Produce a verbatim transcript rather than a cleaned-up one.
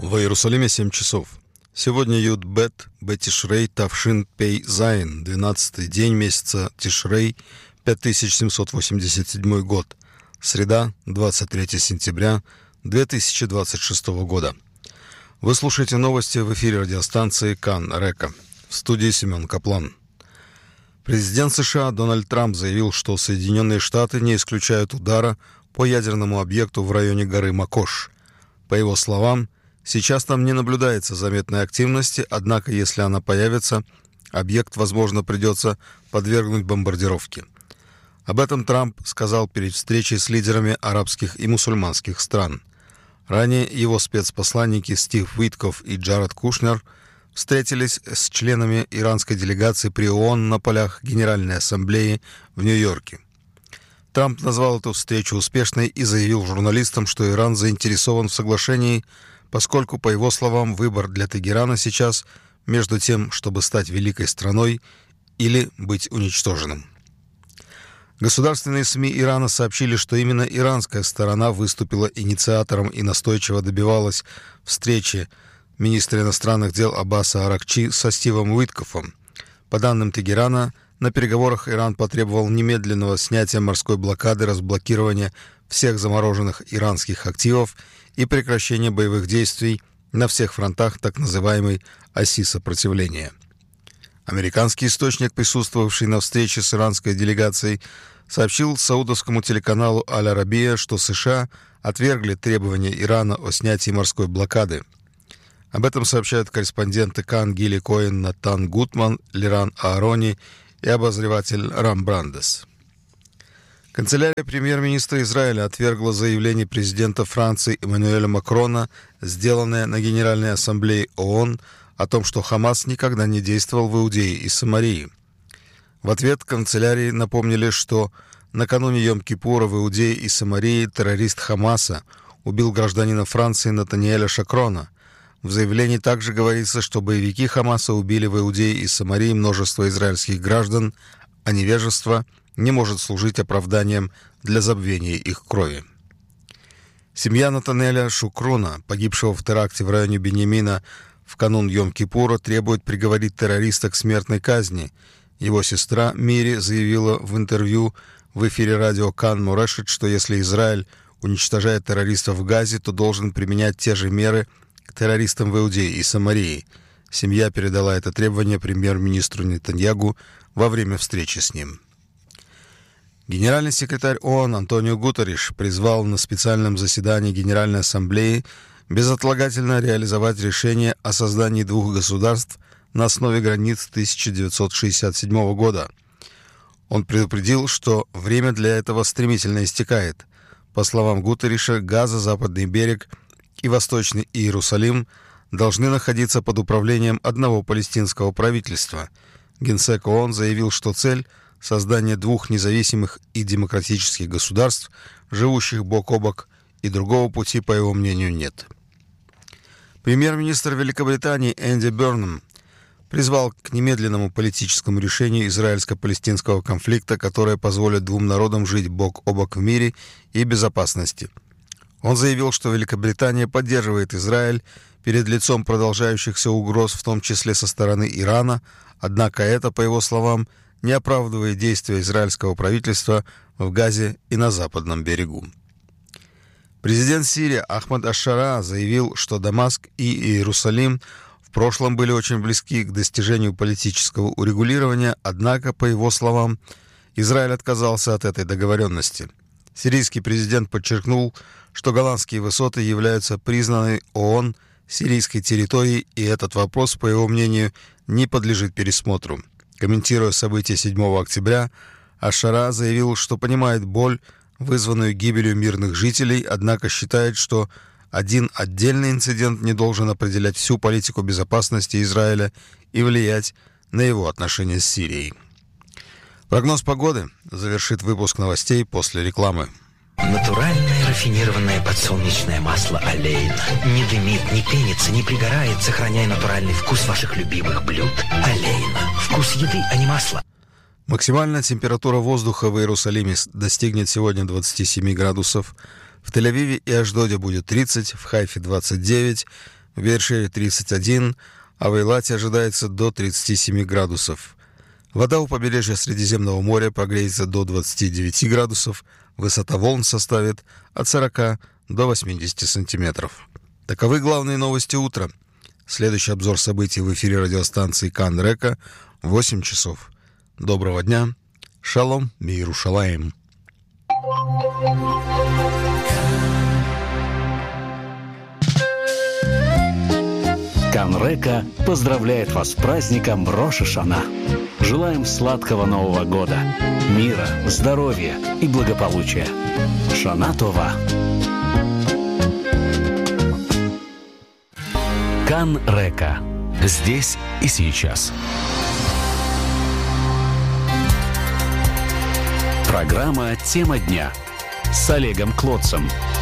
В Иерусалиме семь часов. Сегодня Юд Бет Бетишрей Тавшин Пей Зайн, двенадцатый день месяца Тишрей, пять тысяч семьсот восемьдесят седьмой год. Среда, двадцать третьего сентября две тысячи двадцать шестого года. Вы слушаете новости в эфире радиостанции Кан Река. В студии Семен Каплан. Президент США Дональд Трамп заявил, что Соединенные Штаты не исключают удара по ядерному объекту в районе горы Макош. По его словам, сейчас там не наблюдается заметной активности, однако, если она появится, объект, возможно, придется подвергнуть бомбардировке. Об этом Трамп сказал перед встречей с лидерами арабских и мусульманских стран. Ранее его спецпосланники Стив Уитков и Джаред Кушнер встретились с членами иранской делегации при ООН на полях Генеральной Ассамблеи в Нью-Йорке. Трамп назвал эту встречу успешной и заявил журналистам, что Иран заинтересован в соглашении, поскольку, по его словам, выбор для Тегерана сейчас между тем, чтобы стать великой страной или быть уничтоженным. Государственные СМИ Ирана сообщили, что именно иранская сторона выступила инициатором и настойчиво добивалась встречи министра иностранных дел Аббаса Аракчи со Стивом Уиткофом. По данным Тегерана, на переговорах Иран потребовал немедленного снятия морской блокады, разблокирования всех замороженных иранских активов и прекращения боевых действий на всех фронтах так называемой оси сопротивления. Американский источник, присутствовавший на встрече с иранской делегацией, сообщил саудовскому телеканалу «Аль-Арабия», что США отвергли требования Ирана о снятии морской блокады. Об этом сообщают корреспонденты Кан Гили Коэн, Натан Гутман, Лиран Аарони и обозреватель Рам Брандес. Канцелярия премьер-министра Израиля отвергла заявление президента Франции Эммануэля Макрона, сделанное на Генеральной Ассамблее ООН, о том, что Хамас никогда не действовал в Иудее и Самарии. В ответ канцелярии напомнили, что накануне Йом-Кипура в Иудее и Самарии террорист Хамаса убил гражданина Франции Натаниэля Шакрона. В заявлении также говорится, что боевики Хамаса убили в Иудее и Самарии множество израильских граждан, а невежество не может служить оправданием для забвения их крови. Семья Натаниэля Шакрона, погибшего в теракте в районе Беньямина в канун Йом-Кипура, требует приговорить террориста к смертной казни. Его сестра Мири заявила в интервью в эфире радио Кан Морешет, что если Израиль уничтожает террористов в Газе, то должен применять те же меры к террористам в Иудее и Самарии. Семья передала это требование премьер-министру Нетаньягу во время встречи с ним. Генеральный секретарь ООН Антонио Гутерриш призвал на специальном заседании Генеральной Ассамблеи безотлагательно реализовать решение о создании двух государств на основе границ тысяча девятьсот шестьдесят седьмого года. Он предупредил, что время для этого стремительно истекает. По словам Гутерриша, Газа, Западный берег и Восточный Иерусалим должны находиться под управлением одного палестинского правительства. Генсек ООН заявил, что цель — создание двух независимых и демократических государств, живущих бок о бок, и другого пути, по его мнению, нет. Премьер-министр Великобритании Энди Бернам призвал к немедленному политическому решению израильско-палестинского конфликта, которое позволит двум народам жить бок о бок в мире и безопасности. Он заявил, что Великобритания поддерживает Израиль перед лицом продолжающихся угроз, в том числе со стороны Ирана, однако это, по его словам, не оправдывает действия израильского правительства в Газе и на Западном берегу. Президент Сирии Ахмад аш-Шара заявил, что Дамаск и Иерусалим в прошлом были очень близки к достижению политического урегулирования, однако, по его словам, Израиль отказался от этой договоренности. Сирийский президент подчеркнул, что Голландские высоты являются признанной ООН сирийской территорией, и этот вопрос, по его мнению, не подлежит пересмотру. Комментируя события седьмого октября, аш-Шара заявил, что понимает боль, вызванную гибелью мирных жителей, однако считает, что один отдельный инцидент не должен определять всю политику безопасности Израиля и влиять на его отношения с Сирией. Прогноз погоды завершит выпуск новостей после рекламы. Натуральное рафинированное подсолнечное масло «Олейна». Не дымит, не пенится, не пригорает, сохраняя натуральный вкус ваших любимых блюд. «Олейна». Вкус еды, а не масла. Максимальная температура воздуха в Иерусалиме достигнет сегодня двадцать семь градусов. В Тель-Авиве и Ашдоде будет тридцать, в Хайфе двадцать девять, в в Вершеве тридцать один, а в Эйлате ожидается до тридцати семи градусов. Вода у побережья Средиземного моря прогреется до двадцати девяти градусов, высота волн составит от сорока до восьмидесяти сантиметров. Таковы главные новости утра. Следующий обзор событий в эфире радиостанции Кан-Река в восемь часов. Доброго дня. Шалом Миерушалаим. Кан-Река поздравляет вас с праздником Рош ха-Шана. Желаем сладкого Нового года, мира, здоровья и благополучия. Шана Това. Кан-Река. Здесь и сейчас. Программа «Тема дня» с Олегом Клотцем.